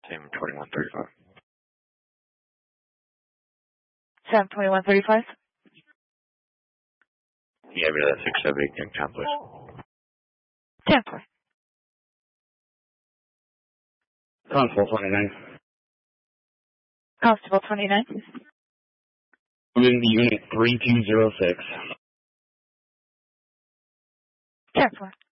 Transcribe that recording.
Same 2135. Sam 2135. Yeah, me that 678 Kingstown, please. Temple. Constable 29. Constable 29. Moving to unit 3206. Temple.